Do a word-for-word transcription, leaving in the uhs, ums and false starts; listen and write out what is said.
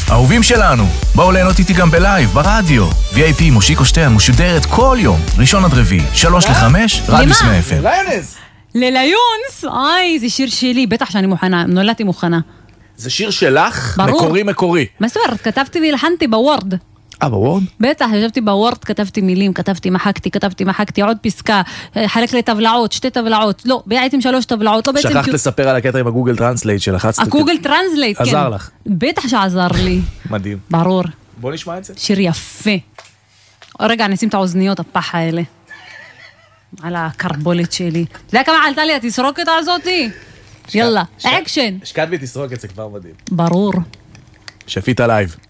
אהובים שלנו, בואו ליהנות איתי גם בלייב, ברדיו. וי איי פי מושיקו שטיין משודרת כל יום, ראשון עד רביעי, שלוש לחמש, רדיוס מאה אף אם. ליונס! לליונס? אוי, זה שיר שלי, בטח שאני מוכנה, נולדתי מוכנה. זה שיר שלך? ברור. מקורי מקורי. מה זאת אומרת? כתבתי והלחנתי בוורד. אה, בוורד? בטח, ישבתי בוורד, כתבתי מילים, כתבתי, מחקתי, כתבתי, מחקתי, עוד פסקה, חלק לטבלאות, שתי טבלאות, לא, בעצם שלוש טבלאות, לא בעצם... שכחת לספר על הקטע עם הגוגל טרנסלייט שלחצת. הגוגל טרנסלייט, כן. עזר לך. בטח שעזר לי. מדהים. ברור. בוא נשמע את זה. שיר יפה. רגע, אני אשים את האוזניות, הפח האלה. על הקרבולת שלי. אתה יודע כמה עלתה לי התסרוקת הזאתי? יאללה, אקשן. השקעת בי תסרוקת, זה כבר מדהים. ברור. שפית לייב.